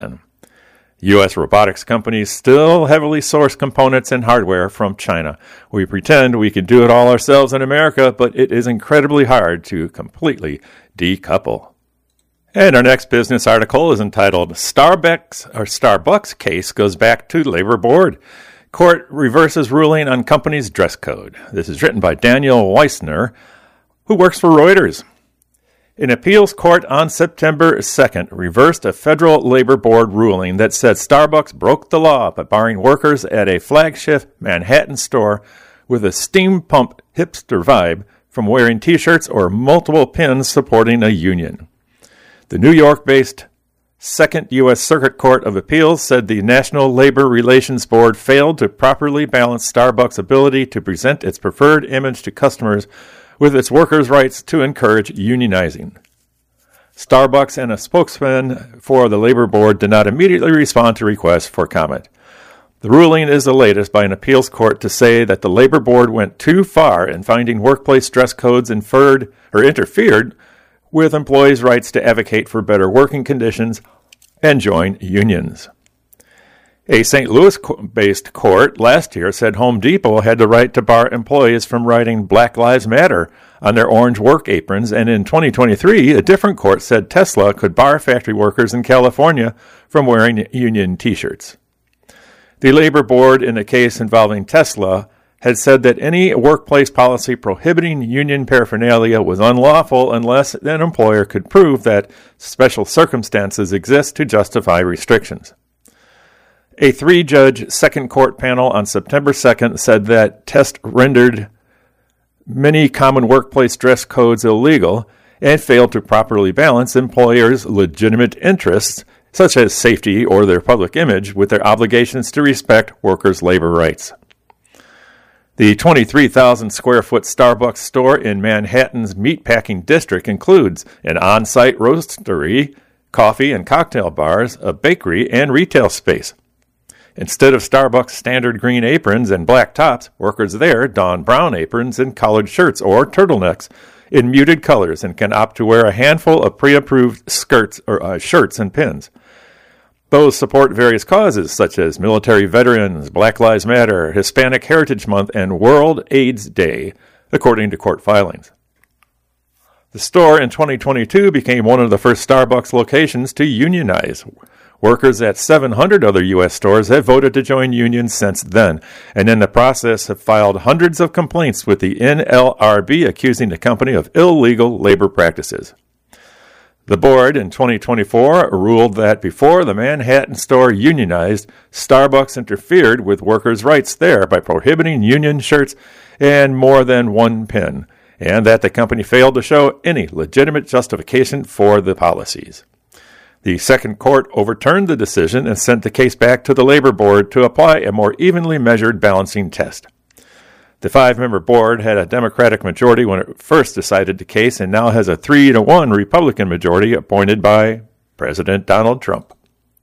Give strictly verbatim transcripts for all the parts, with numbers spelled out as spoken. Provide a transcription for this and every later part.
U S robotics companies still heavily source components and hardware from China. We pretend we can do it all ourselves in America, but it is incredibly hard to completely decouple. And our next business article is entitled Starbucks or Starbucks Case Goes Back to Labor Board. Court reverses ruling on company's dress code. This is written by Daniel Weissner, who works for Reuters. An appeals court on September second reversed a federal labor board ruling that said Starbucks broke the law by barring workers at a flagship Manhattan store with a steam pump hipster vibe from wearing T-shirts or multiple pins supporting a union. The New York-based Second U S Circuit Court of Appeals said the National Labor Relations Board failed to properly balance Starbucks' ability to present its preferred image to customers with its workers' rights to encourage unionizing. Starbucks and a spokesman for the Labor Board did not immediately respond to requests for comment. The ruling is the latest by an appeals court to say that the Labor Board went too far in finding workplace dress codes inferred or interfered with employees' rights to advocate for better working conditions and join unions. A Saint Louis-based court last year said Home Depot had the right to bar employees from writing Black Lives Matter on their orange work aprons, and in twenty twenty-three, a different court said Tesla could bar factory workers in California from wearing union T-shirts. The Labor Board, in a case involving Tesla, had said that any workplace policy prohibiting union paraphernalia was unlawful unless an employer could prove that special circumstances exist to justify restrictions. A three-judge second court panel on September second said that test rendered many common workplace dress codes illegal and failed to properly balance employers' legitimate interests, such as safety or their public image, with their obligations to respect workers' labor rights. The twenty-three thousand square foot Starbucks store in Manhattan's meatpacking district includes an on-site roastery, coffee and cocktail bars, a bakery, and retail space. Instead of Starbucks' standard green aprons and black tops, workers there don brown aprons and collared shirts or turtlenecks in muted colors and can opt to wear a handful of pre-approved skirts or uh, shirts and pins. Those support various causes such as military veterans, Black Lives Matter, Hispanic Heritage Month, and World AIDS Day, according to court filings. The store in twenty twenty-two became one of the first Starbucks locations to unionize. Workers at seven hundred other U S stores have voted to join unions since then, and in the process have filed hundreds of complaints with the N L R B accusing the company of illegal labor practices. The board in twenty twenty-four ruled that before the Manhattan store unionized, Starbucks interfered with workers' rights there by prohibiting union shirts and more than one pin, and that the company failed to show any legitimate justification for the policies. The second court overturned the decision and sent the case back to the Labor Board to apply a more evenly measured balancing test. The five-member board had a Democratic majority when it first decided the case and now has a three to one Republican majority appointed by President Donald Trump.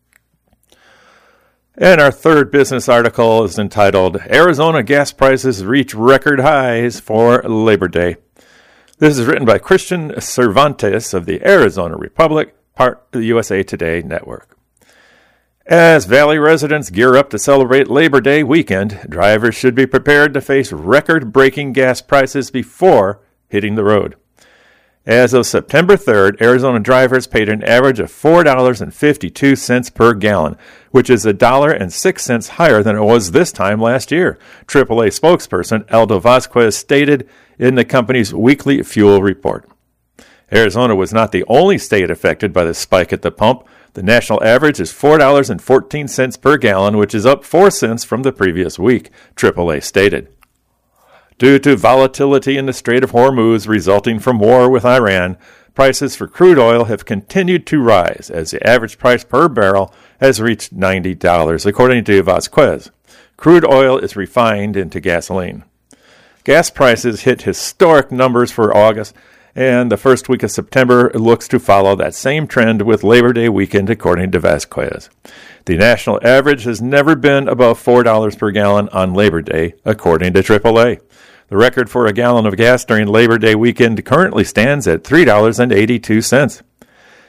And our third business article is entitled, Arizona Gas Prices Reach Record Highs for Labor Day. This is written by Christian Cervantes of the Arizona Republic, part of the U S A Today network. As Valley residents gear up to celebrate Labor Day weekend, drivers should be prepared to face record-breaking gas prices before hitting the road. As of September third, Arizona drivers paid an average of four dollars and fifty-two cents per gallon, which is one dollar and six cents higher than it was this time last year, triple A spokesperson Aldo Vasquez stated in the company's weekly fuel report. Arizona was not the only state affected by the spike at the pump. The national average is four dollars and fourteen cents per gallon, which is up four cents from the previous week, triple A stated. Due to volatility in the Strait of Hormuz resulting from war with Iran, prices for crude oil have continued to rise as the average price per barrel has reached ninety dollars, according to Vasquez. Crude oil is refined into gasoline. Gas prices hit historic numbers for August, and the first week of September looks to follow that same trend with Labor Day weekend, according to Vasquez. The national average has never been above four dollars per gallon on Labor Day, according to triple A. The record for a gallon of gas during Labor Day weekend currently stands at three dollars and eighty-two cents.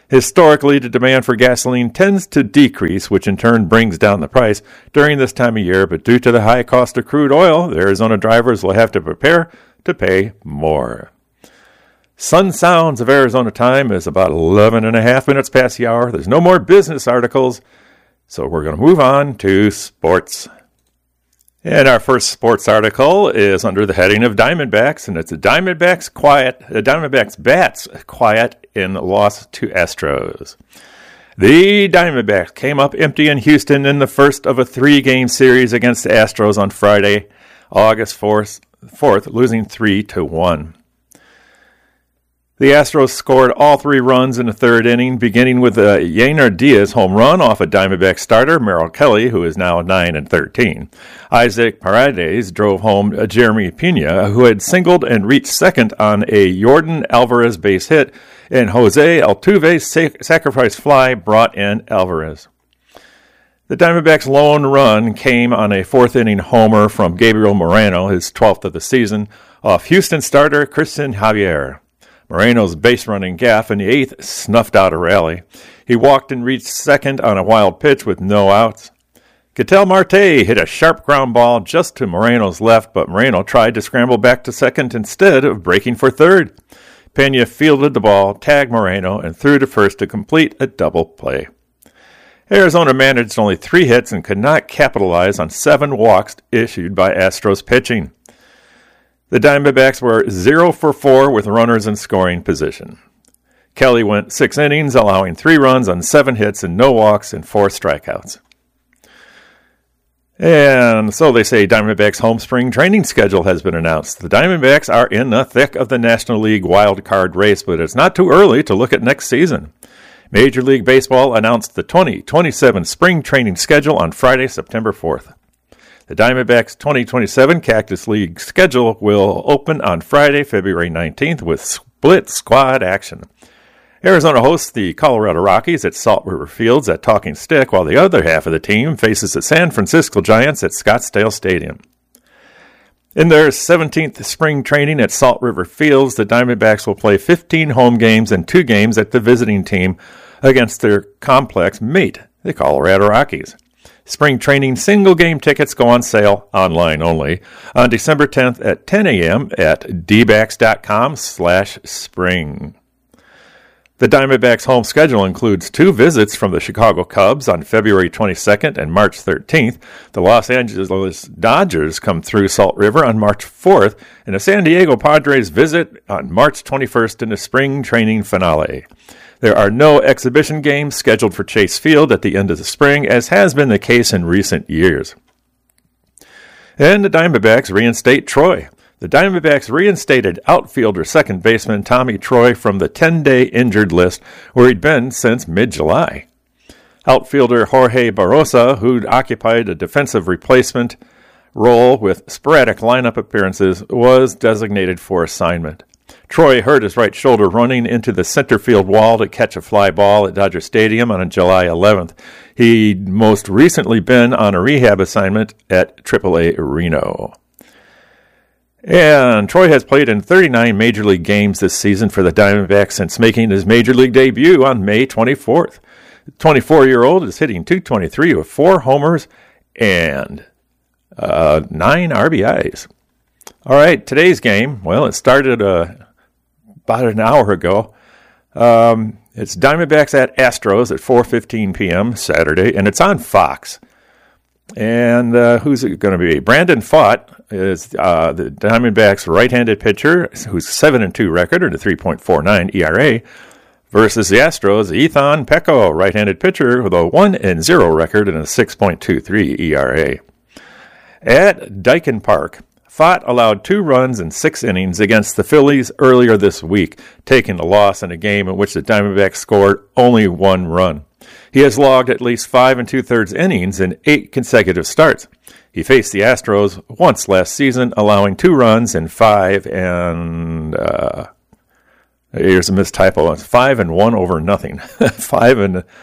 Historically, the demand for gasoline tends to decrease, which in turn brings down the price during this time of year, but due to the high cost of crude oil, the Arizona drivers will have to prepare to pay more. Sun Sounds of Arizona time is about eleven and a half minutes past the hour. There's no more business articles, so we're going to move on to sports. And our first sports article is under the heading of Diamondbacks, and it's a Diamondbacks quiet, a Diamondbacks bats quiet in loss to Astros. The Diamondbacks came up empty in Houston in the first of a three-game series against the Astros on Friday, August fourth, losing three to one. The Astros scored all three runs in the third inning, beginning with a Yainer Diaz home run off a Diamondback starter, Merrill Kelly, who is now nine and thirteen. Isaac Paredes drove home Jeremy Pena, who had singled and reached second on a Yordan Alvarez base hit, and Jose Altuve's sac- sacrifice fly brought in Alvarez. The Diamondbacks' lone run came on a fourth-inning homer from Gabriel Moreno, his twelfth of the season, off Houston starter Christian Javier. Moreno's base-running gaff in the eighth snuffed out a rally. He walked and reached second on a wild pitch with no outs. Ketel Marte hit a sharp ground ball just to Moreno's left, but Moreno tried to scramble back to second instead of breaking for third. Pena fielded the ball, tagged Moreno, and threw to first to complete a double play. Arizona managed only three hits and could not capitalize on seven walks issued by Astros pitching. The Diamondbacks were zero for four with runners in scoring position. Kelly went six innings, allowing three runs on seven hits and no walks and four strikeouts. And so they say Diamondbacks' home spring training schedule has been announced. The Diamondbacks are in the thick of the National League wild card race, but it's not too early to look at next season. Major League Baseball announced the twenty twenty-seven spring training schedule on Friday, September fourth. The Diamondbacks' twenty twenty-seven Cactus League schedule will open on Friday, February nineteenth with split squad action. Arizona hosts the Colorado Rockies at Salt River Fields at Talking Stick, while the other half of the team faces the San Francisco Giants at Scottsdale Stadium. In their seventeenth spring training at Salt River Fields, the Diamondbacks will play fifteen home games and two games at the visiting team against their complex mate, the Colorado Rockies. Spring training single-game tickets go on sale, online only, on December tenth at ten a.m. at d backs dot com slash spring. The Diamondbacks' home schedule includes two visits from the Chicago Cubs on February twenty-second and March thirteenth. The Los Angeles Dodgers come through Salt River on March fourth, and the San Diego Padres visit on March twenty-first in the spring training finale. There are no exhibition games scheduled for Chase Field at the end of the spring, as has been the case in recent years. And the Diamondbacks reinstate Troy. The Diamondbacks reinstated outfielder second baseman Tommy Troy from the ten-day injured list, where he'd been since mid-July. Outfielder Jorge Barrosa, who'd occupied a defensive replacement role with sporadic lineup appearances, was designated for assignment. Troy hurt his right shoulder running into the center field wall to catch a fly ball at Dodger Stadium on July eleventh. He'd most recently been on a rehab assignment at triple A Reno. And Troy has played in thirty-nine Major League games this season for the Diamondbacks since making his Major League debut on May twenty-fourth. The twenty-four-year-old is hitting two twenty-three with four homers and uh, nine R B Is. All right, today's game, well, it started uh, about an hour ago. Um, it's Diamondbacks at Astros at four fifteen p.m. Saturday, and it's on Fox. And uh, who's it going to be? Brandon Pfaadt is uh, the Diamondbacks' right-handed pitcher, who's seven and two record at a three point four nine E R A, versus the Astros' Ethan Pecco, right-handed pitcher with a one and zero record and a six point two three E R A. At Daikin Park, Pfaadt allowed two runs in six innings against the Phillies earlier this week, taking the loss in a game in which the Diamondbacks scored only one run. He has logged at least five and two-thirds innings in eight consecutive starts. He faced the Astros once last season, allowing two runs in five and uh, here's a mistypo. Five and one over nothing. five and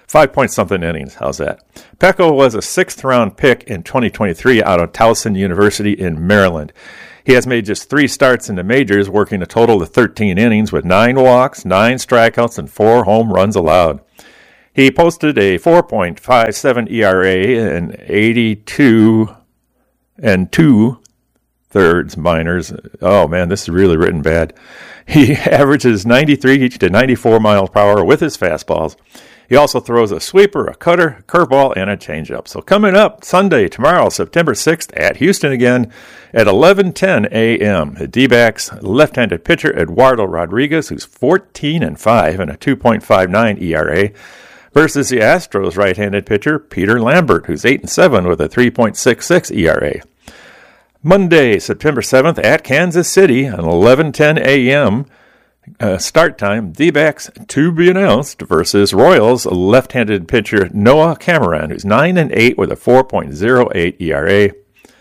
Five-point-something innings. How's that? Pecco was a sixth-round pick in twenty twenty-three out of Towson University in Maryland. He has made just three starts in the majors, working a total of thirteen innings with nine walks, nine strikeouts, and four home runs allowed. He posted a four point five seven E R A and eighty-two and two thirds minors. Oh, man, this is really written bad. He averages ninety-three to ninety-four miles per hour with his fastballs. He also throws a sweeper, a cutter, a curveball, and a changeup. So coming up Sunday, tomorrow, September sixth, at Houston again at eleven ten a.m. The D-backs left-handed pitcher Eduardo Rodriguez, who's fourteen and five and a two point five nine E R A, versus the Astros right-handed pitcher Peter Lambert, who's eight and seven with a three point six six E R A. Monday, September seventh, at Kansas City at eleven ten a.m. Uh, start time, D-backs to be announced versus Royals left-handed pitcher Noah Cameron, who's nine and eight with a four point oh eight E R A.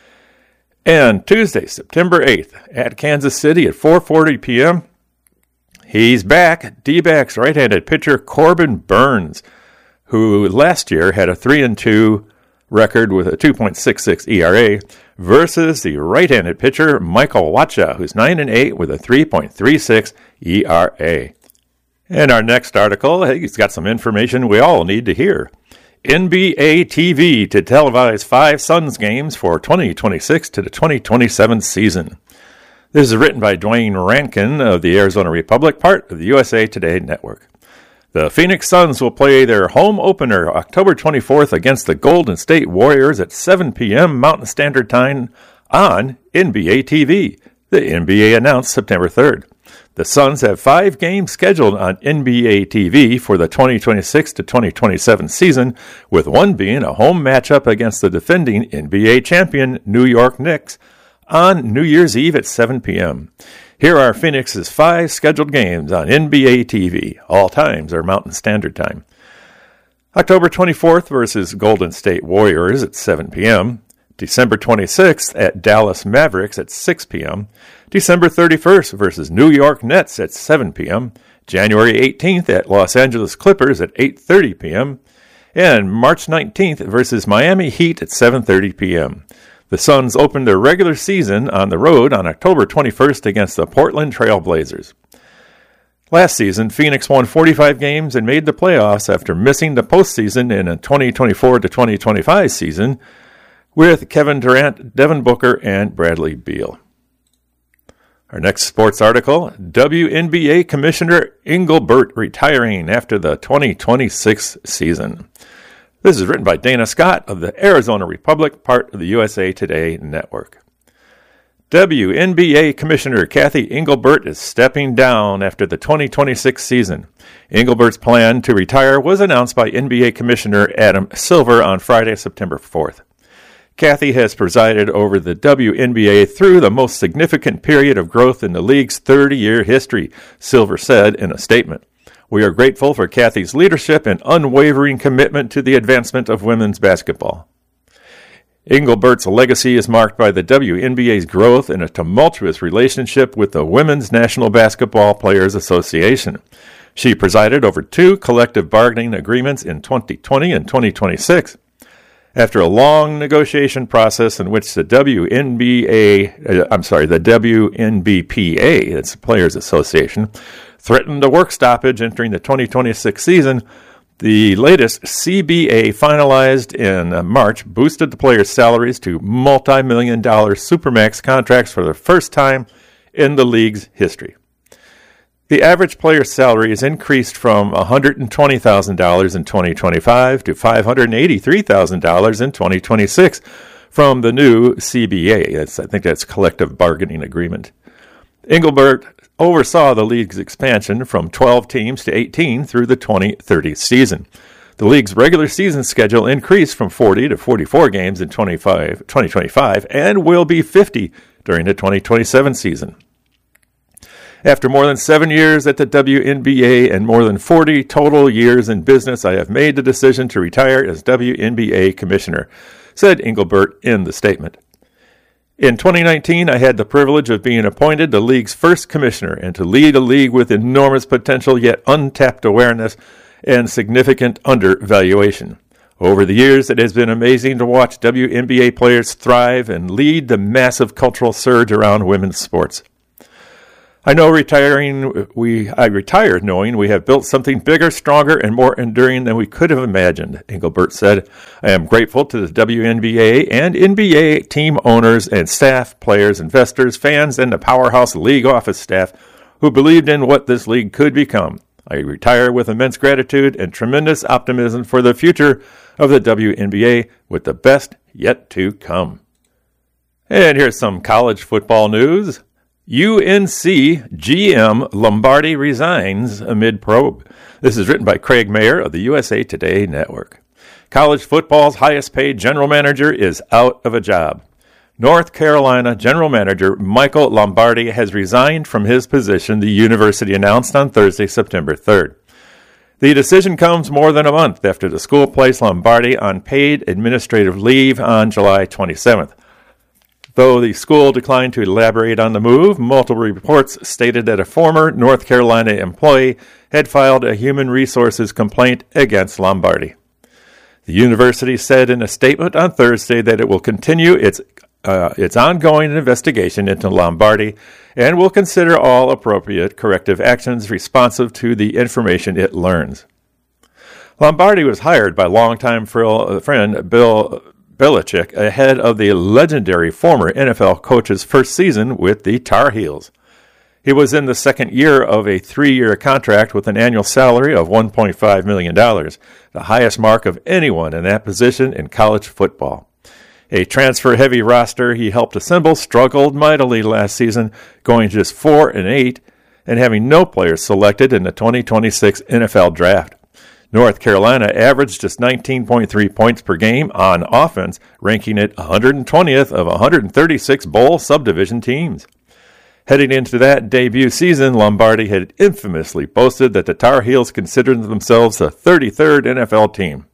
And Tuesday, September eighth, at Kansas City at four forty p.m., he's back. D-backs right-handed pitcher Corbin Burns, who last year had a three and two record with a two point six six E R A, versus the right-handed pitcher Michael Wacha, who's nine and eight with a three point three six E R A. And our next article, hey, he's got some information we all need to hear. N B A T V to televise five Suns games for twenty twenty-six to the twenty twenty-seven season. This is written by Dwayne Rankin of the Arizona Republic, part of the U S A Today network. The Phoenix Suns will play their home opener October twenty-fourth against the Golden State Warriors at seven p.m. Mountain Standard Time on N B A T V. The N B A announced September third. The Suns have five games scheduled on N B A T V for the twenty twenty-six to twenty twenty-seven season, with one being a home matchup against the defending N B A champion New York Knicks on New Year's Eve at seven p.m. Here are Phoenix's five scheduled games on N B A T V. All times are Mountain Standard Time. October twenty-fourth versus Golden State Warriors at seven p.m. December twenty-sixth at Dallas Mavericks at six p.m. December thirty-first versus New York Nets at seven p.m. January eighteenth at Los Angeles Clippers at eight thirty p.m. And March nineteenth versus Miami Heat at seven thirty p.m. The Suns opened their regular season on the road on October twenty-first against the Portland Trail Blazers. Last season, Phoenix won forty-five games and made the playoffs after missing the postseason in a twenty twenty-four to twenty twenty-five season with Kevin Durant, Devin Booker, and Bradley Beal. Our next sports article, W N B A Commissioner Engelbert retiring after the twenty twenty-six season. This is written by Dana Scott of the Arizona Republic, part of the U S A Today network. W N B A Commissioner Cathy Engelbert is stepping down after the twenty twenty-six season. Engelbert's plan to retire was announced by N B A Commissioner Adam Silver on Friday, September fourth. Cathy has presided over the W N B A through the most significant period of growth in the league's thirty-year history, Silver said in a statement. We are grateful for Cathy's leadership and unwavering commitment to the advancement of women's basketball. Engelbert's legacy is marked by the W N B A's growth in a tumultuous relationship with the Women's National Basketball Players Association. She presided over two collective bargaining agreements in twenty twenty and twenty twenty-six. After a long negotiation process in which the W N B A, uh, I'm sorry, the W N B P A, that's the Players Association, threatened a work stoppage entering the twenty twenty-six season, the latest C B A finalized in March boosted the players' salaries to multi-million dollar Supermax contracts for the first time in the league's history. The average player's salary is increased from one hundred twenty thousand dollars in twenty twenty-five to five hundred eighty-three thousand dollars in twenty twenty-six from the new C B A. That's, I think that's collective bargaining agreement. Engelbert oversaw the league's expansion from twelve teams to eighteen through the twenty thirty season. The league's regular season schedule increased from forty to forty-four games in twenty twenty-five and will be fifty during the twenty twenty-seven season. After more than seven years at the W N B A and more than forty total years in business, I have made the decision to retire as W N B A Commissioner, said Engelbert in the statement. In twenty nineteen, I had the privilege of being appointed the league's first commissioner and to lead a league with enormous potential yet untapped awareness and significant undervaluation. Over the years, it has been amazing to watch W N B A players thrive and lead the massive cultural surge around women's sports. I know retiring, we I retired knowing we have built something bigger, stronger, and more enduring than we could have imagined, Engelbert said. I am grateful to the W N B A and N B A team owners and staff, players, investors, fans, and the Powerhouse League office staff who believed in what this league could become. I retire with immense gratitude and tremendous optimism for the future of the W N B A with the best yet to come. And here's some college football news. U N C G M Lombardi resigns amid probe. This is written by Craig Mayer of the U S A Today Network. College football's highest paid general manager is out of a job. North Carolina general manager Michael Lombardi has resigned from his position, the university announced on Thursday, September third. The decision comes more than a month after the school placed Lombardi on paid administrative leave on July twenty-seventh. Though the school declined to elaborate on the move, multiple reports stated that a former North Carolina employee had filed a human resources complaint against Lombardi. The university said in a statement on Thursday that it will continue its uh, its ongoing investigation into Lombardi and will consider all appropriate corrective actions responsive to the information it learns. Lombardi was hired by longtime friend Bill Belichick ahead of the legendary former N F L coach's first season with the Tar Heels. He was in the second year of a three-year contract with an annual salary of one point five million dollars, the highest mark of anyone in that position in college football. A transfer-heavy roster he helped assemble struggled mightily last season, going just four and eight and having no players selected in the twenty twenty-six N F L Draft. North Carolina averaged just nineteen point three points per game on offense, ranking it one hundred twentieth of one hundred thirty-six bowl subdivision teams. Heading into that debut season, Lombardi had infamously boasted that the Tar Heels considered themselves the thirty-third N F L team.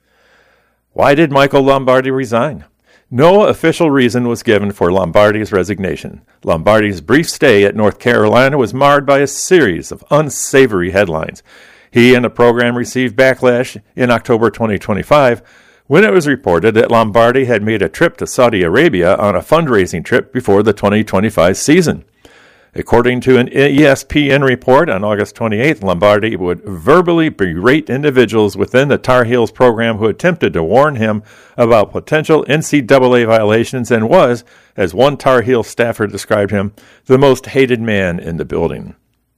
Why did Michael Lombardi resign? No official reason was given for Lombardi's resignation. Lombardi's brief stay at North Carolina was marred by a series of unsavory headlines. He and the program received backlash in October twenty twenty-five when it was reported that Lombardi had made a trip to Saudi Arabia on a fundraising trip before the twenty twenty-five season. According to an E S P N report on August twenty-eighth, Lombardi would verbally berate individuals within the Tar Heels program who attempted to warn him about potential N C double A violations and was, as one Tar Heel staffer described him, the most hated man in the building.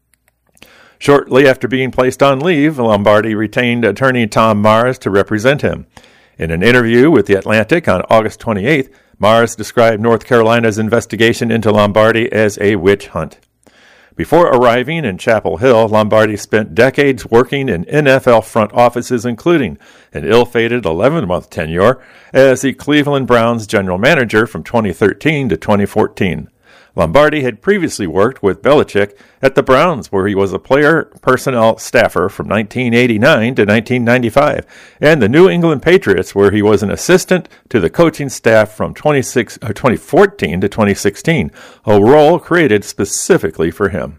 Shortly after being placed on leave, Lombardi retained attorney Tom Mars to represent him. In an interview with The Atlantic on August twenty-eighth, Mars described North Carolina's investigation into Lombardi as a witch hunt. Before arriving in Chapel Hill, Lombardi spent decades working in N F L front offices, including an ill-fated eleven-month tenure as the Cleveland Browns general manager from twenty thirteen to twenty fourteen. Lombardi had previously worked with Belichick at the Browns, where he was a player personnel staffer from nineteen eighty-nine to nineteen ninety-five, and the New England Patriots, where he was an assistant to the coaching staff from twenty fourteen to twenty sixteen, a role created specifically for him.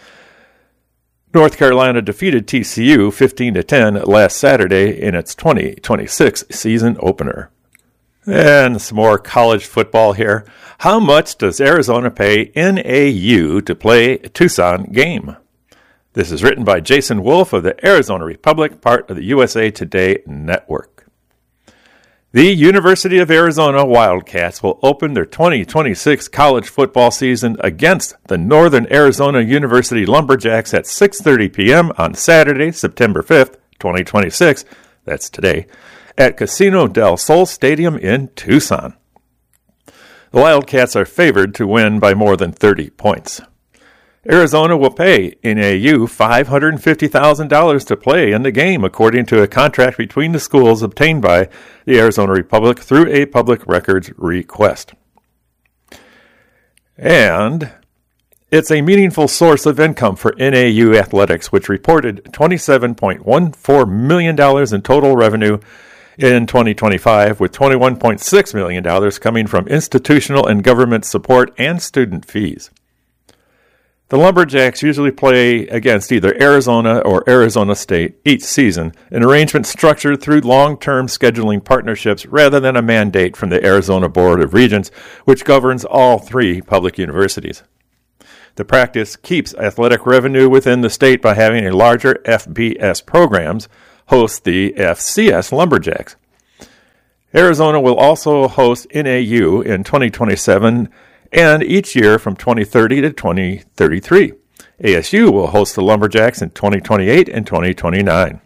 North Carolina defeated T C U fifteen to ten last Saturday in its twenty twenty-six season opener. And some more college football here. How much does Arizona pay N A U to play a Tucson game? This is written by Jason Wolf of the Arizona Republic, part of the U S A Today Network. The University of Arizona Wildcats will open their twenty twenty-six college football season against the Northern Arizona University Lumberjacks at six thirty p.m. on Saturday, September fifth, twenty twenty-six. That's today. At Casino del Sol Stadium in Tucson. The Wildcats are favored to win by more than thirty points. Arizona will pay N A U five hundred fifty thousand dollars to play in the game, according to a contract between the schools obtained by the Arizona Republic through a public records request. And it's a meaningful source of income for N A U athletics, which reported twenty-seven point one four million dollars in total revenue in twenty twenty-five, with twenty-one point six million dollars coming from institutional and government support and student fees. The Lumberjacks usually play against either Arizona or Arizona State each season, an arrangement structured through long-term scheduling partnerships rather than a mandate from the Arizona Board of Regents, which governs all three public universities. The practice keeps athletic revenue within the state by having a larger F B S programs host the F C S Lumberjacks. Arizona will also host N A U in twenty twenty-seven and each year from twenty thirty to twenty thirty-three. A S U will host the Lumberjacks in twenty twenty-eight and twenty twenty-nine.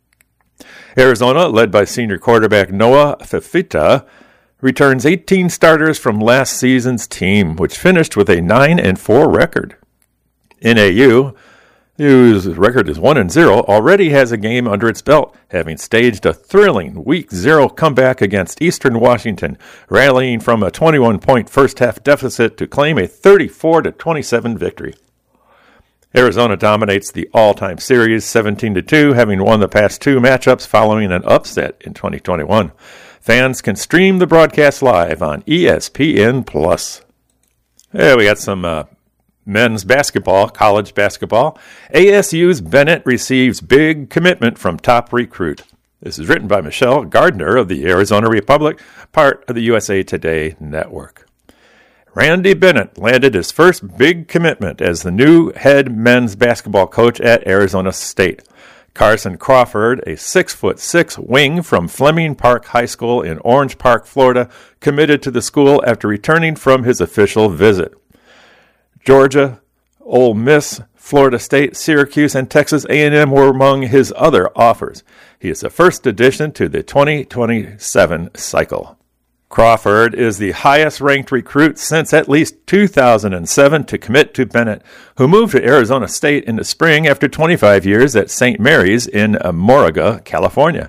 Arizona, led by senior quarterback Noah Fifita, returns eighteen starters from last season's team, which finished with a nine and four record. N A U, whose record is one and zero, already has a game under its belt, having staged a thrilling Week zero comeback against Eastern Washington, rallying from a twenty-one point first-half deficit to claim a thirty-four to twenty-seven victory. Arizona dominates the all-time series seventeen to two, having won the past two matchups following an upset in twenty twenty-one. Fans can stream the broadcast live on E S P N plus. Yeah, we got some uh, men's basketball, college basketball. A S U's Bennett receives big commitment from top recruit. This is written by Michelle Gardner of the Arizona Republic, part of the U S A Today network. Randy Bennett landed his first big commitment as the new head men's basketball coach at Arizona State. Carson Crawford, a six foot six wing from Fleming Park High School in Orange Park, Florida, committed to the school after returning from his official visit. Georgia, Ole Miss, Florida State, Syracuse, and Texas A and M were among his other offers. He is the first addition to the twenty twenty-seven cycle. Crawford is the highest-ranked recruit since at least two thousand seven to commit to Bennett, who moved to Arizona State in the spring after twenty-five years at Saint Mary's in Moraga, California.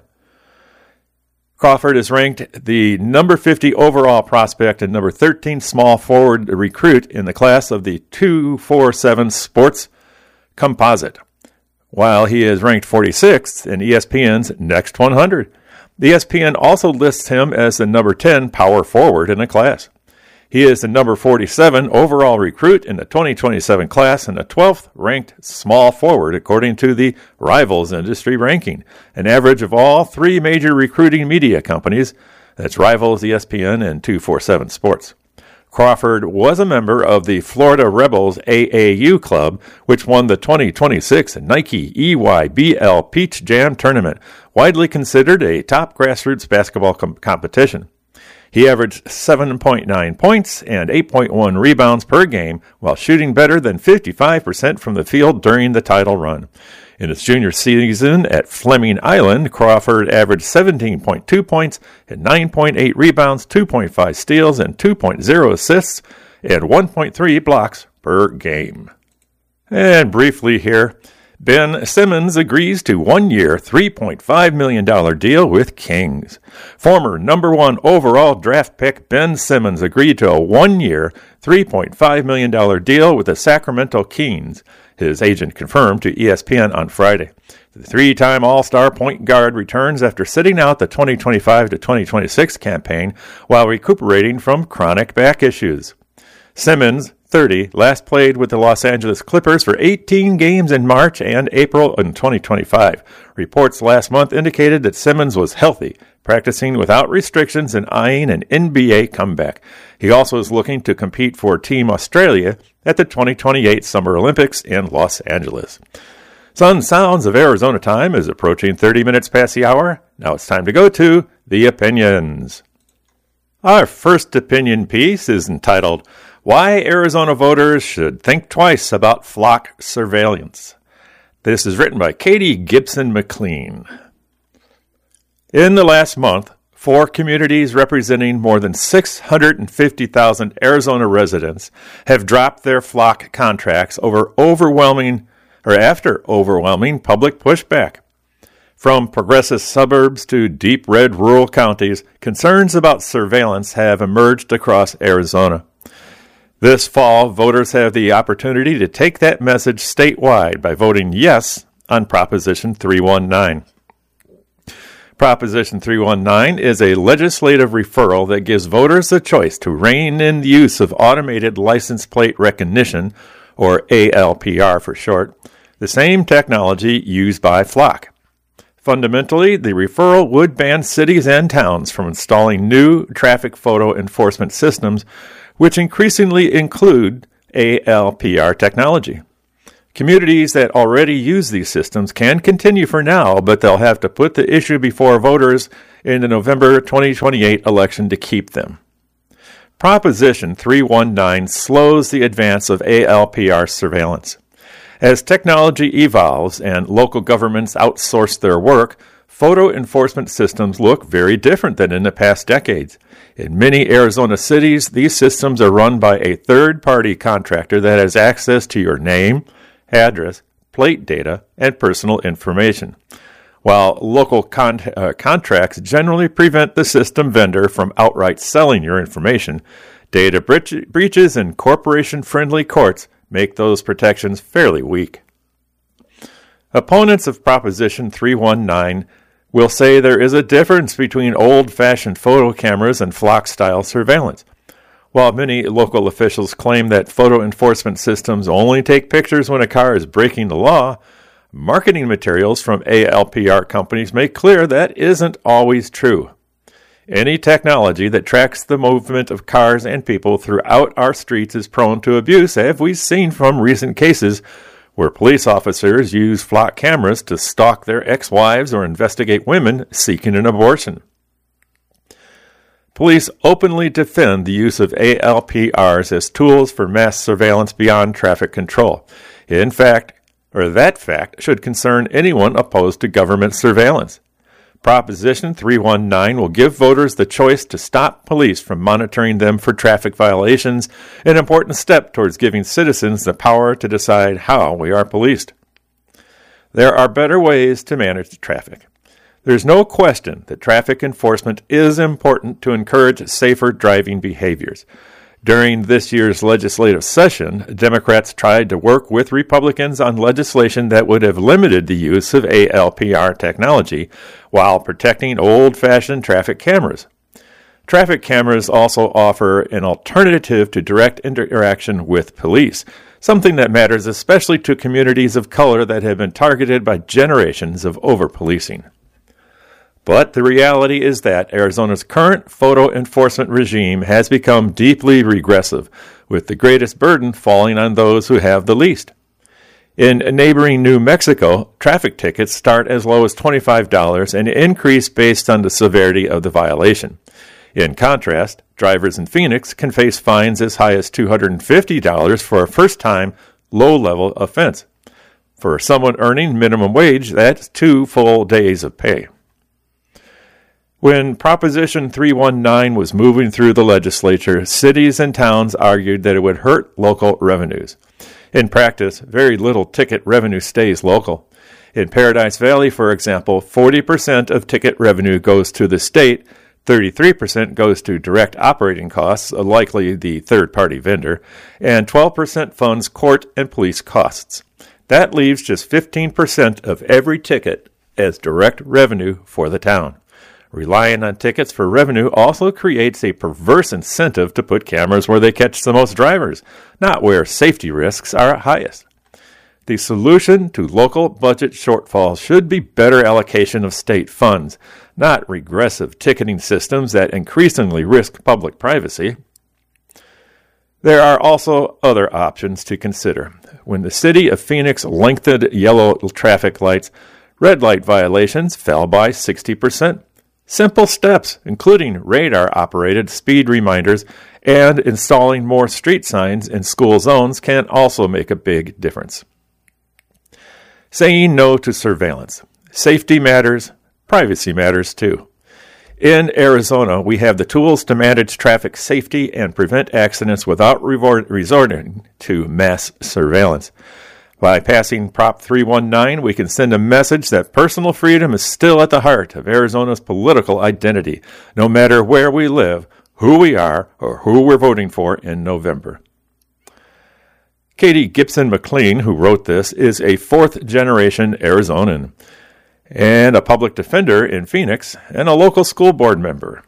Crawford is ranked the number fifty overall prospect and number thirteen small forward recruit in the class of the two forty-seven Sports Composite, while he is ranked forty-sixth in E S P N's Next one hundred. E S P N also lists him as the number ten power forward in the class. He is the number forty-seven overall recruit in the twenty twenty-seven class and the twelfth ranked small forward according to the Rivals industry ranking, an average of all three major recruiting media companies, that's Rivals, E S P N, and two forty-seven Sports. Crawford was a member of the Florida Rebels A A U club, which won the twenty twenty-six Nike E Y B L Peach Jam tournament, widely considered a top grassroots basketball com- competition. He averaged seven point nine points and eight point one rebounds per game, while shooting better than fifty-five percent from the field during the title run. In his junior season at Fleming Island, Crawford averaged seventeen point two points and nine point eight rebounds, two point five steals, and two point oh assists, and one point three blocks per game. And briefly here, Ben Simmons agrees to one-year, three point five million dollars deal with Kings. Former number one overall draft pick Ben Simmons agreed to a one-year, three point five million dollars deal with the Sacramento Kings, his agent confirmed to E S P N on Friday. The three-time All-Star point guard returns after sitting out the twenty twenty-five to twenty twenty-six campaign while recuperating from chronic back issues. Simmons, thirty, last played with the Los Angeles Clippers for eighteen games in March and April in twenty twenty-five. Reports last month indicated that Simmons was healthy, practicing without restrictions and eyeing an N B A comeback. He also is looking to compete for Team Australia at the twenty twenty-eight Summer Olympics in Los Angeles. Sun Sounds of Arizona time is approaching thirty minutes past the hour. Now it's time to go to the opinions. Our first opinion piece is entitled, Why Arizona Voters Should Think Twice About Flock Surveillance. This is written by Katie Gibson McLean. In the last month, four communities representing more than six hundred fifty thousand Arizona residents have dropped their flock contracts over overwhelming or after overwhelming public pushback. From progressive suburbs to deep red rural counties, concerns about surveillance have emerged across Arizona. This fall, voters have the opportunity to take that message statewide by voting yes on Proposition three nineteen. Proposition three nineteen is a legislative referral that gives voters the choice to rein in the use of automated license plate recognition or A L P R for short, the same technology used by Flock. Fundamentally, the referral would ban cities and towns from installing new traffic photo enforcement systems, which increasingly include A L P R technology. Communities that already use these systems can continue for now, but they'll have to put the issue before voters in the November twenty twenty-eight election to keep them. Proposition three nineteen slows the advance of A L P R surveillance. As technology evolves and local governments outsource their work, photo enforcement systems look very different than in the past decades. In many Arizona cities, these systems are run by a third-party contractor that has access to your name, address, plate data, and personal information. While local con- uh, contracts generally prevent the system vendor from outright selling your information, data bre- breaches in corporation-friendly courts make those protections fairly weak. Opponents of Proposition three nineteen will say there is a difference between old-fashioned photo cameras and Flock-style surveillance. While many local officials claim that photo enforcement systems only take pictures when a car is breaking the law, marketing materials from A L P R companies make clear that isn't always true. Any technology that tracks the movement of cars and people throughout our streets is prone to abuse, as we've seen from recent cases where police officers use Flock cameras to stalk their ex-wives or investigate women seeking an abortion. Police openly defend the use of A L P Rs as tools for mass surveillance beyond traffic control. In fact, or that fact should concern anyone opposed to government surveillance. Proposition three nineteen will give voters the choice to stop police from monitoring them for traffic violations, an important step towards giving citizens the power to decide how we are policed. There are better ways to manage traffic. There's no question that traffic enforcement is important to encourage safer driving behaviors. During this year's legislative session, Democrats tried to work with Republicans on legislation that would have limited the use of A L P R technology while protecting old-fashioned traffic cameras. Traffic cameras also offer an alternative to direct interaction with police, something that matters especially to communities of color that have been targeted by generations of over-policing. But the reality is that Arizona's current photo enforcement regime has become deeply regressive, with the greatest burden falling on those who have the least. In neighboring New Mexico, traffic tickets start as low as twenty-five dollars and increase based on the severity of the violation. In contrast, drivers in Phoenix can face fines as high as two hundred fifty dollars for a first-time, low-level offense. For someone earning minimum wage, that's two full days of pay. When Proposition three nineteen was moving through the legislature, cities and towns argued that it would hurt local revenues. In practice, very little ticket revenue stays local. In Paradise Valley, for example, forty percent of ticket revenue goes to the state, thirty-three percent goes to direct operating costs, likely the third-party vendor, and twelve percent funds court and police costs. That leaves just fifteen percent of every ticket as direct revenue for the town. Relying on tickets for revenue also creates a perverse incentive to put cameras where they catch the most drivers, not where safety risks are highest. The solution to local budget shortfalls should be better allocation of state funds, not regressive ticketing systems that increasingly risk public privacy. There are also other options to consider. When the city of Phoenix lengthened yellow traffic lights, red light violations fell by sixty percent. Simple steps, including radar-operated speed reminders and installing more street signs in school zones, can also make a big difference. Saying no to surveillance. Safety matters, privacy matters too. In Arizona, we have the tools to manage traffic safety and prevent accidents without revor- resorting to mass surveillance. By passing Prop three nineteen, we can send a message that personal freedom is still at the heart of Arizona's political identity, no matter where we live, who we are, or who we're voting for in November. Katie Gibson McLean, who wrote this, is a fourth-generation Arizonan and a public defender in Phoenix and a local school board member.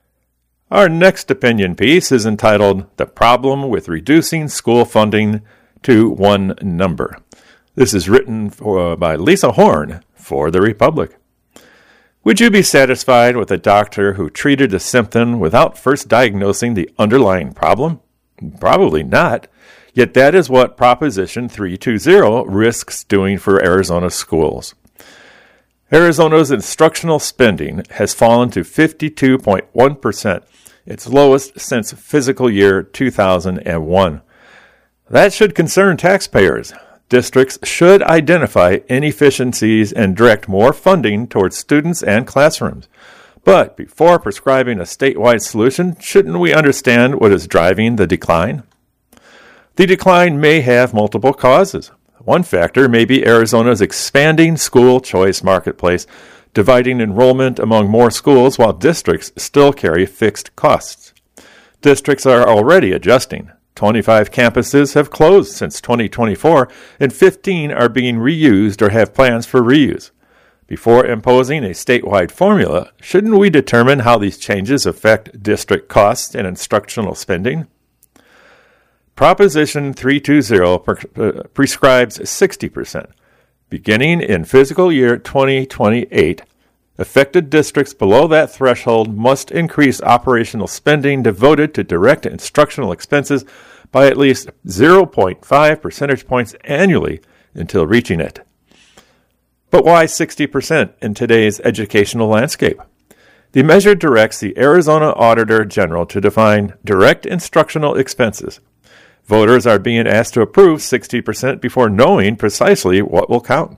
Our next opinion piece is entitled The Problem with Reducing School Funding to one number. This is written for, by Lisa Horn for The Republic. Would you be satisfied with a doctor who treated a symptom without first diagnosing the underlying problem? Probably not. Yet that is what Proposition three two zero risks doing for Arizona schools. Arizona's instructional spending has fallen to fifty-two point one percent, its lowest since fiscal year two thousand one. That should concern taxpayers. Districts should identify inefficiencies and direct more funding towards students and classrooms. But before prescribing a statewide solution, shouldn't we understand what is driving the decline? The decline may have multiple causes. One factor may be Arizona's expanding school choice marketplace, dividing enrollment among more schools while districts still carry fixed costs. Districts are already adjusting. twenty-five campuses have closed since twenty twenty-four, and fifteen are being reused or have plans for reuse. Before imposing a statewide formula, shouldn't we determine how these changes affect district costs and instructional spending? Proposition three two zero pre- uh, prescribes sixty percent. Beginning in fiscal year twenty twenty-eight, affected districts below that threshold must increase operational spending devoted to direct instructional expenses by at least zero point five percentage points annually until reaching it. But why sixty percent in today's educational landscape? The measure directs the Arizona Auditor General to define direct instructional expenses. Voters are being asked to approve sixty percent before knowing precisely what will count.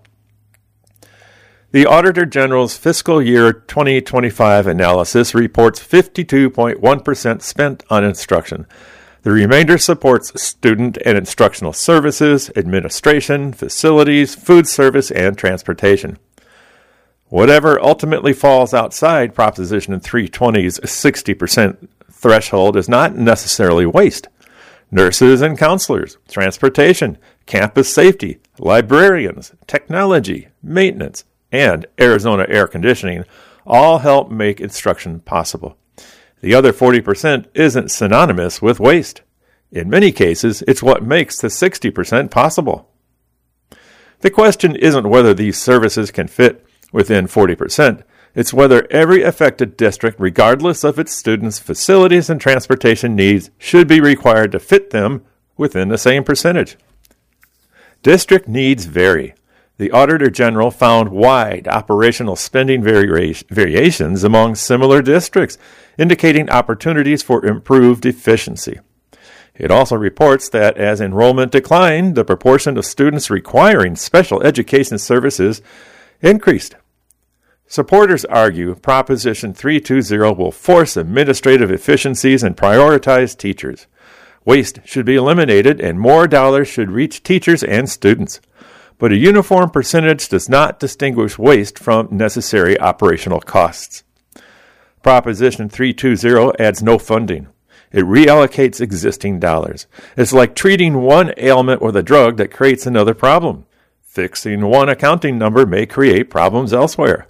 The Auditor General's fiscal year twenty twenty-five analysis reports fifty-two point one percent spent on instruction. The remainder supports student and instructional services, administration, facilities, food service, and transportation. Whatever ultimately falls outside Proposition three twenty's sixty percent threshold is not necessarily waste. Nurses and counselors, transportation, campus safety, librarians, technology, maintenance, and Arizona air conditioning all help make instruction possible. The other forty percent isn't synonymous with waste. In many cases, it's what makes the sixty percent possible. The question isn't whether these services can fit within forty percent. It's whether every affected district, regardless of its students' facilities and transportation needs, should be required to fit them within the same percentage. District needs vary. The Auditor General found wide operational spending vari- variations among similar districts, indicating opportunities for improved efficiency. It also reports that as enrollment declined, the proportion of students requiring special education services increased. Supporters argue Proposition three two zero will force administrative efficiencies and prioritize teachers. Waste should be eliminated and more dollars should reach teachers and students. But a uniform percentage does not distinguish waste from necessary operational costs. Proposition three two zero adds no funding. It reallocates existing dollars. It's like treating one ailment with a drug that creates another problem. Fixing one accounting number may create problems elsewhere.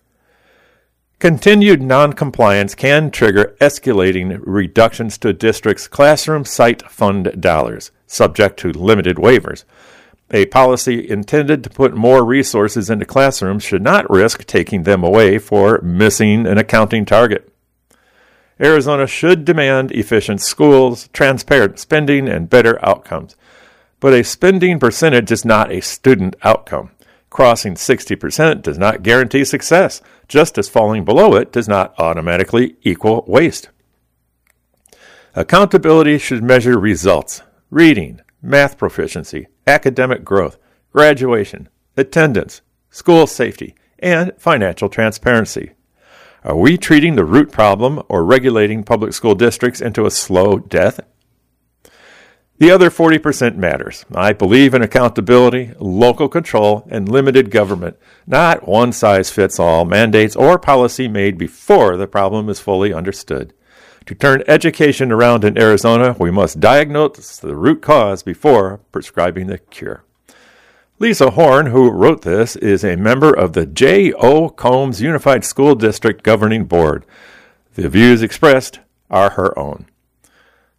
Continued noncompliance can trigger escalating reductions to districts' classroom site fund dollars, subject to limited waivers. A policy intended to put more resources into classrooms should not risk taking them away for missing an accounting target. Arizona should demand efficient schools, transparent spending, and better outcomes. But a spending percentage is not a student outcome. Crossing sixty percent does not guarantee success, just as falling below it does not automatically equal waste. Accountability should measure results: reading, math proficiency, academic growth, graduation, attendance, school safety, and financial transparency. Are we treating the root problem or regulating public school districts into a slow death? The other forty percent matters. I believe in accountability, local control, and limited government, not one-size-fits-all mandates or policy made before the problem is fully understood. To turn education around in Arizona, we must diagnose the root cause before prescribing the cure. Lisa Horn, who wrote this, is a member of the J O. Combs Unified School District Governing Board. The views expressed are her own.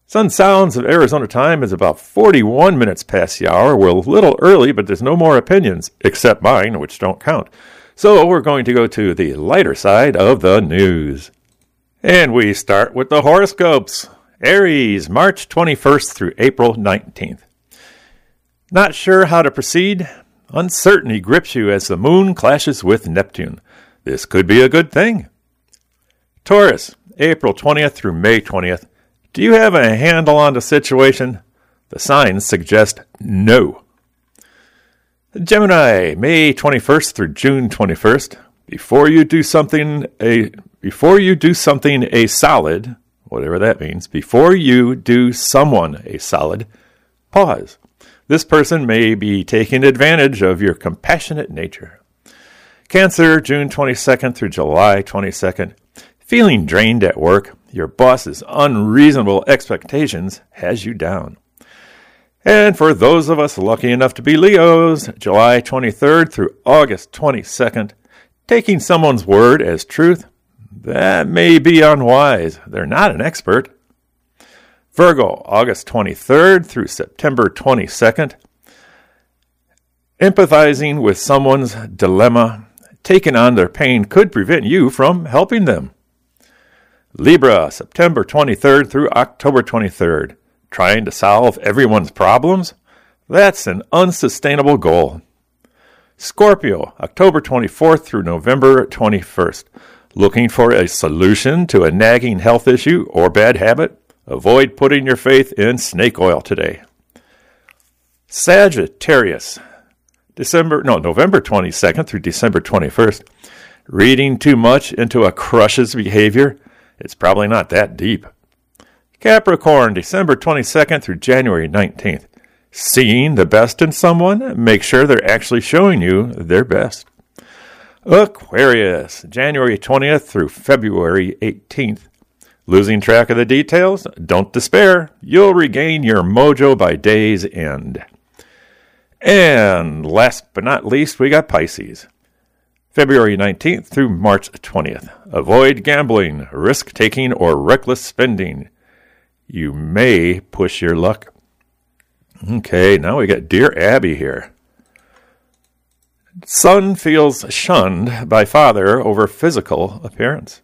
Sun Sounds of Arizona time is about forty-one minutes past the hour. We're a little early, but there's no more opinions, except mine, which don't count. So we're going to go to the lighter side of the news. And we start with the horoscopes. Aries, March twenty-first through April nineteenth. Not sure how to proceed? Uncertainty grips you as the moon clashes with Neptune. This could be a good thing. Taurus, April twentieth through May twentieth. Do you have a handle on the situation? The signs suggest no. Gemini, May twenty-first through June twenty-first. Before you do something a before you do something a solid, whatever that means, before you do someone a solid, pause. This person may be taking advantage of your compassionate nature. Cancer, June twenty-second through July twenty-second. Feeling drained at work. Your boss's unreasonable expectations has you down. And for those of us lucky enough to be Leos, July twenty-third through August twenty-second, taking someone's word as truth, that may be unwise. They're not an expert. Virgo, August twenty-third through September twenty-second. Empathizing with someone's dilemma, taking on their pain could prevent you from helping them. Libra, September twenty-third through October twenty-third. Trying to solve everyone's problems? That's an unsustainable goal. Scorpio, October twenty-fourth through November twenty-first. Looking for a solution to a nagging health issue or bad habit? Avoid putting your faith in snake oil today. Sagittarius, December no November twenty-second through December twenty-first. Reading too much into a crush's behavior? It's probably not that deep. Capricorn, December twenty-second through January nineteenth. Seeing the best in someone? Make sure they're actually showing you their best. Aquarius, January twentieth through February eighteenth. Losing track of the details? Don't despair. You'll regain your mojo by day's end. And last but not least, we got Pisces. February nineteenth through March twentieth. Avoid gambling, risk-taking, or reckless spending. You may push your luck. Okay, now we got Dear Abby here. Son feels shunned by father over physical appearance.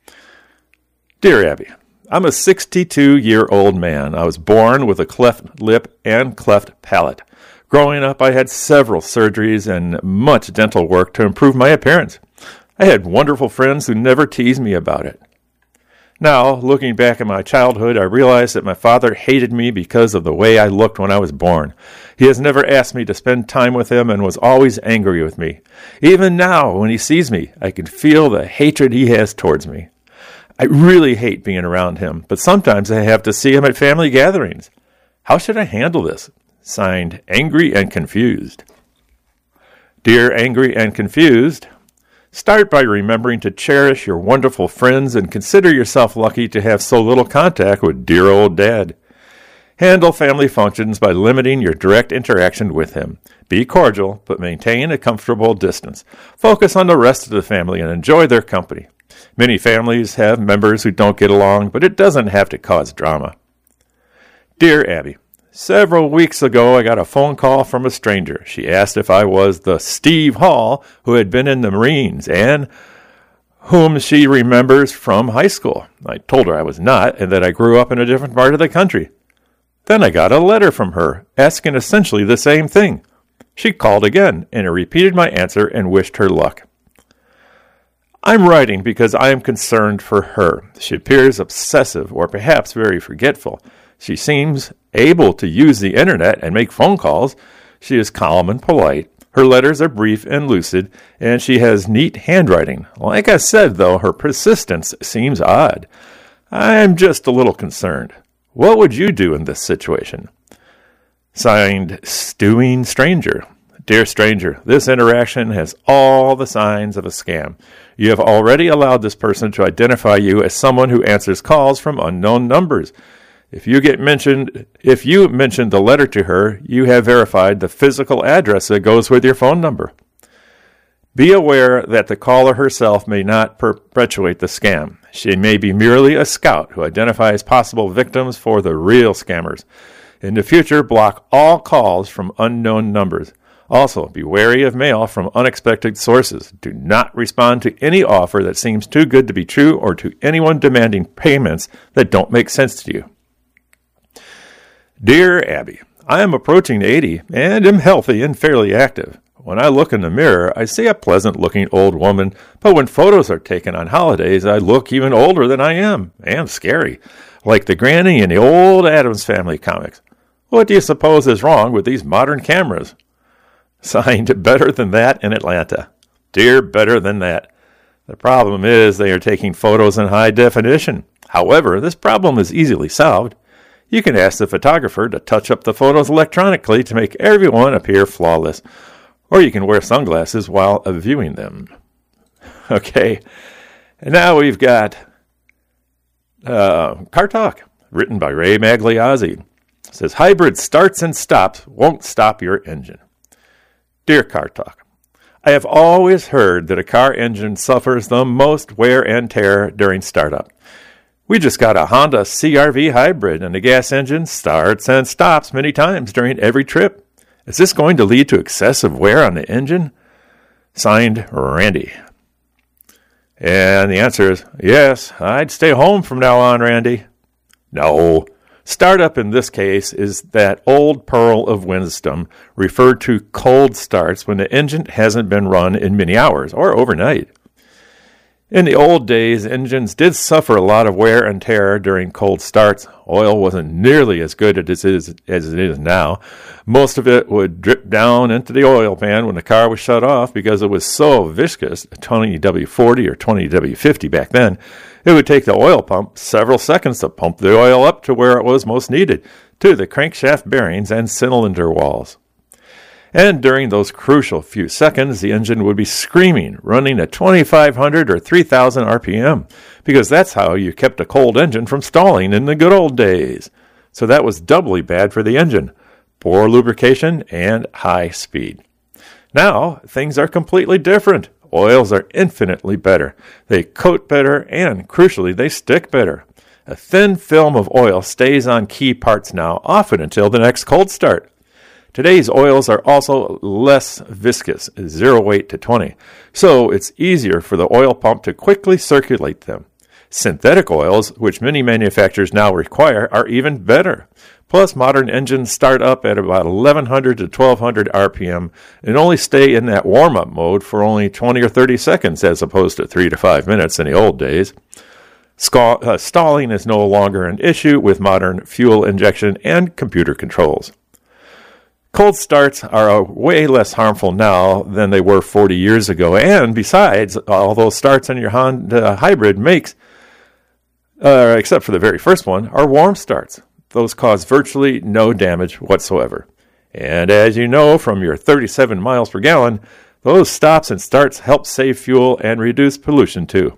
Dear Abby, I'm a sixty-two-year-old man. I was born with a cleft lip and cleft palate. Growing up, I had several surgeries and much dental work to improve my appearance. I had wonderful friends who never teased me about it. Now, looking back at my childhood, I realized that my father hated me because of the way I looked when I was born. He has never asked me to spend time with him and was always angry with me. Even now, when he sees me, I can feel the hatred he has towards me. I really hate being around him, but sometimes I have to see him at family gatherings. How should I handle this? Signed, Angry and Confused. Dear Angry and Confused, start by remembering to cherish your wonderful friends and consider yourself lucky to have so little contact with dear old Dad. Handle family functions by limiting your direct interaction with him. Be cordial, but maintain a comfortable distance. Focus on the rest of the family and enjoy their company. Many families have members who don't get along, but it doesn't have to cause drama. Dear Abby, several weeks ago I got a phone call from a stranger. She asked if I was the Steve Hall who had been in the Marines and whom she remembers from high school. I told her I was not and that I grew up in a different part of the country. Then I got a letter from her asking essentially the same thing. She called again and I repeated my answer and wished her luck. I'm writing because I am concerned for her. She appears obsessive or perhaps very forgetful. She seems able to use the internet and make phone calls. She is calm and polite. Her letters are brief and lucid, and she has neat handwriting. Like I said, though, her persistence seems odd. I am just a little concerned. What would you do in this situation? Signed, Stewing Stranger. Dear stranger, this interaction has all the signs of a scam. You have already allowed this person to identify you as someone who answers calls from unknown numbers. If you get mentioned, if you mentioned the letter to her, you have verified the physical address that goes with your phone number. Be aware that the caller herself may not perpetuate the scam. She may be merely a scout who identifies possible victims for the real scammers. In the future, block all calls from unknown numbers. Also, be wary of mail from unexpected sources. Do not respond to any offer that seems too good to be true or to anyone demanding payments that don't make sense to you. Dear Abby, I am approaching eighty and am healthy and fairly active. When I look in the mirror, I see a pleasant-looking old woman, but when photos are taken on holidays, I look even older than I am, and scary, like the granny in the old Addams Family comics. What do you suppose is wrong with these modern cameras? Signed, Better Than That in Atlanta. Dear Better Than That. The problem is they are taking photos in high definition. However, this problem is easily solved. You can ask the photographer to touch up the photos electronically to make everyone appear flawless. Or you can wear sunglasses while viewing them. Okay, and now we've got uh, Car Talk, written by Ray Magliozzi. It says, hybrid starts and stops won't stop your engine. Dear Car Talk, I have always heard that a car engine suffers the most wear and tear during startup. We just got a Honda C R V hybrid, and the gas engine starts and stops many times during every trip. Is this going to lead to excessive wear on the engine? Signed, Randy. And the answer is, yes, I'd stay home from now on, Randy. No. Startup in this case is that old pearl of wisdom referred to cold starts when the engine hasn't been run in many hours or overnight. In the old days, engines did suffer a lot of wear and tear during cold starts. Oil wasn't nearly as good as it is, as it is now. Most of it would drip down into the oil pan when the car was shut off because it was so viscous, twenty W forty or twenty W fifty back then. It would take the oil pump several seconds to pump the oil up to where it was most needed, to the crankshaft bearings and cylinder walls. And during those crucial few seconds, the engine would be screaming, running at twenty-five hundred or three thousand R P M, because that's how you kept a cold engine from stalling in the good old days. So that was doubly bad for the engine, poor lubrication and high speed. Now, things are completely different. Oils are infinitely better. They coat better, and crucially, they stick better. A thin film of oil stays on key parts now, often until the next cold start. Today's oils are also less viscous, zero weight to twenty, so it's easier for the oil pump to quickly circulate them. Synthetic oils, which many manufacturers now require, are even better. Plus, modern engines start up at about eleven hundred to twelve hundred R P M and only stay in that warm-up mode for only twenty or thirty seconds as opposed to three to five minutes in the old days. Scal- uh, stalling is no longer an issue with modern fuel injection and computer controls. Cold starts are way less harmful now than they were forty years ago. And besides, all those starts on your Honda hybrid makes, uh, except for the very first one, are warm starts. Those cause virtually no damage whatsoever. And as you know from your thirty-seven miles per gallon, those stops and starts help save fuel and reduce pollution too.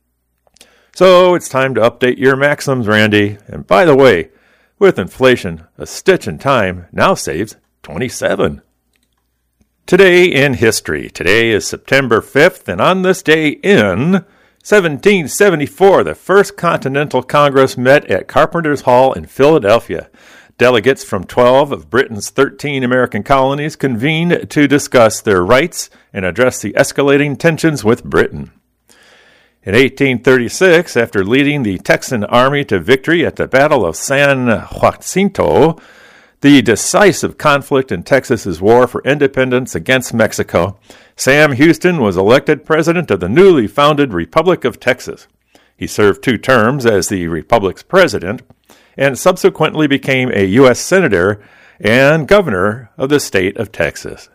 So it's time to update your maxims, Randy. And by the way, with inflation, a stitch in time now saves twenty-seven. Today in history. Today is September fifth, and on this day in seventeen seventy-four, the First Continental Congress met at Carpenter's Hall in Philadelphia. Delegates from twelve of Britain's thirteen American colonies convened to discuss their rights and address the escalating tensions with Britain. In eighteen thirty-six, after leading the Texan army to victory at the Battle of San Jacinto, the decisive conflict in Texas's war for independence against Mexico, Sam Houston was elected president of the newly founded Republic of Texas. He served two terms as the Republic's president and subsequently became a U S senator and governor of the state of Texas.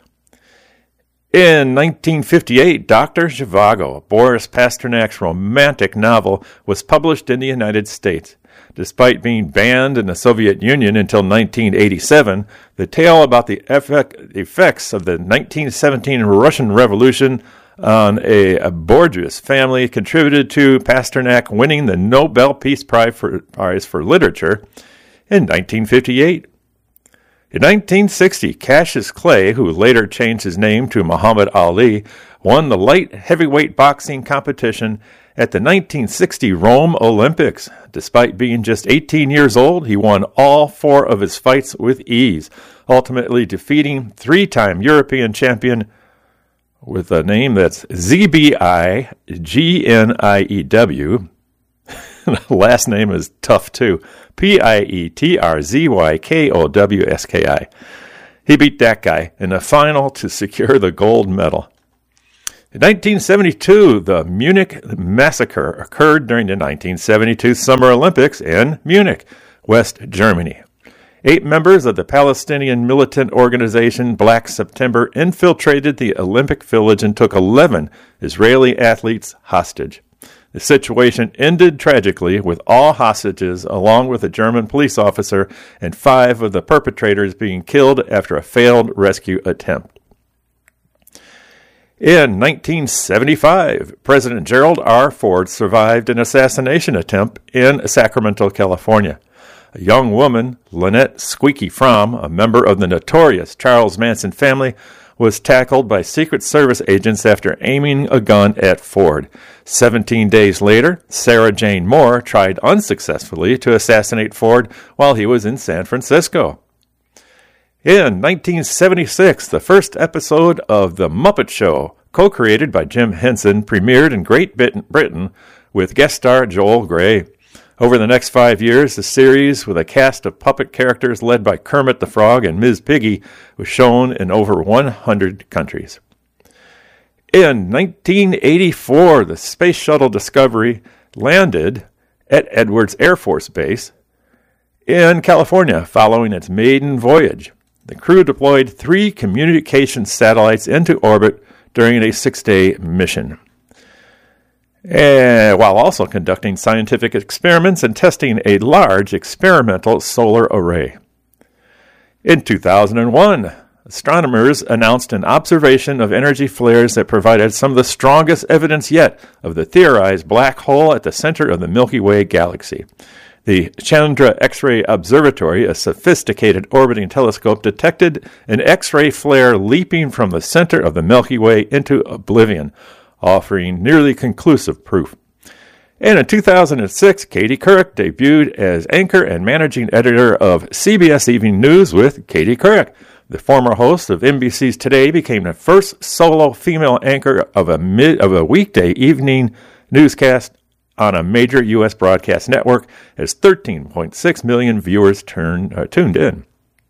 In nineteen fifty-eight, Doctor Zhivago, Boris Pasternak's romantic novel, was published in the United States. Despite being banned in the Soviet Union until nineteen eighty-seven, the tale about the effect, effects of the nineteen seventeen Russian Revolution on a, a Borgias family contributed to Pasternak winning the Nobel Peace Prize for, Prize for Literature in nineteen fifty-eight. In nineteen sixty, Cassius Clay, who later changed his name to Muhammad Ali, won the light heavyweight boxing competition At the nineteen sixty Rome Olympics, despite being just eighteen years old, he won all four of his fights with ease, ultimately defeating three-time European champion with a name that's Z B I G N I E W. The last name is tough, too. P I E T R Z Y K O W S K I. He beat that guy in the final to secure the gold medal. In nineteen seventy-two, the Munich Massacre occurred during the nineteen seventy-two Summer Olympics in Munich, West Germany. Eight members of the Palestinian militant organization Black September infiltrated the Olympic Village and took eleven Israeli athletes hostage. The situation ended tragically with all hostages, along with a German police officer, and five of the perpetrators being killed after a failed rescue attempt. In nineteen seventy-five, President Gerald R. Ford survived an assassination attempt in Sacramento, California. A young woman, Lynette Squeaky Fromm, a member of the notorious Charles Manson family, was tackled by Secret Service agents after aiming a gun at Ford. Seventeen days later, Sarah Jane Moore tried unsuccessfully to assassinate Ford while he was in San Francisco. In nineteen seventy-six, the first episode of The Muppet Show, co-created by Jim Henson, premiered in Great Britain with guest star Joel Grey. Over the next five years, the series, with a cast of puppet characters led by Kermit the Frog and Miz Piggy, was shown in over one hundred countries. In nineteen eighty-four, the Space Shuttle Discovery landed at Edwards Air Force Base in California following its maiden voyage. The crew deployed three communication satellites into orbit during a six-day mission, and while also conducting scientific experiments and testing a large experimental solar array. In two thousand one, astronomers announced an observation of energy flares that provided some of the strongest evidence yet of the theorized black hole at the center of the Milky Way galaxy. The Chandra X-ray Observatory, a sophisticated orbiting telescope, detected an X-ray flare leaping from the center of the Milky Way into oblivion, offering nearly conclusive proof. And in two thousand six, Katie Couric debuted as anchor and managing editor of C B S Evening News with Katie Couric. The former host of N B C's Today became the first solo female anchor of a mid of a weekday evening newscast on a major U S broadcast network, as thirteen point six million viewers turned, uh, tuned in.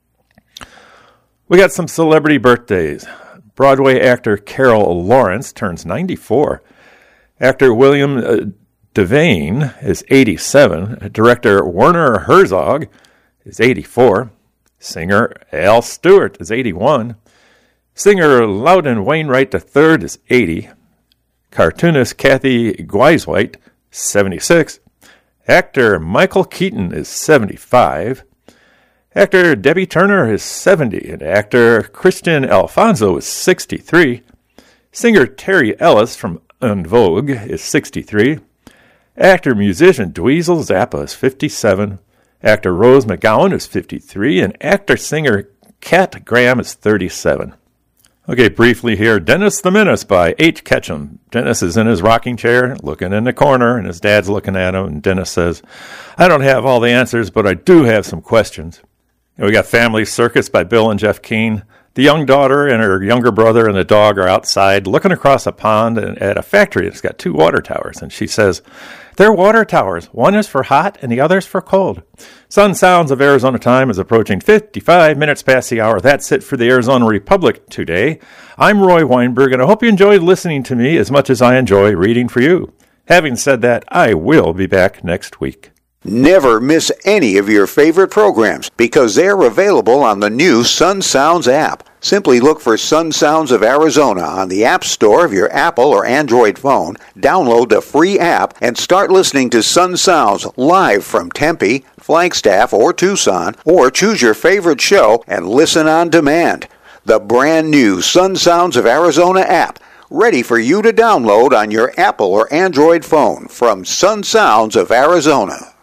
We got some celebrity birthdays. Broadway actor Carol Lawrence turns ninety-four. Actor William uh, Devane is eighty-seven. Director Werner Herzog is eighty-four. Singer Al Stewart is eighty-one. Singer Loudon Wainwright the third is eighty. Cartoonist Kathy Gweisweit, seventy-six. Actor Michael Keaton is seventy-five. Actor Debbie Turner is seventy, and actor Christian Alfonso is sixty-three. Singer Terry Ellis from En Vogue is sixty-three. Actor-musician Dweezil Zappa is fifty-seven. Actor Rose McGowan is fifty-three, and actor-singer Kat Graham is thirty-seven. Okay, briefly here, Dennis the Menace by H. Ketchum. Dennis is in his rocking chair, looking in the corner, and his dad's looking at him, and Dennis says, "I don't have all the answers, but I do have some questions." And we got Family Circus by Bill and Jeff Keane. The young daughter and her younger brother and the dog are outside looking across a pond at a factory that's got two water towers. And she says, "They're water towers. One is for hot and the other's for cold." Sun Sounds of Arizona time is approaching fifty-five minutes past the hour. That's it for the Arizona Republic today. I'm Roy Weinberg, and I hope you enjoyed listening to me as much as I enjoy reading for you. Having said that, I will be back next week. Never miss any of your favorite programs because they're available on the new Sun Sounds app. Simply look for Sun Sounds of Arizona on the App Store of your Apple or Android phone, download the free app, and start listening to Sun Sounds live from Tempe, Flagstaff, or Tucson, or choose your favorite show and listen on demand. The brand new Sun Sounds of Arizona app, ready for you to download on your Apple or Android phone from Sun Sounds of Arizona.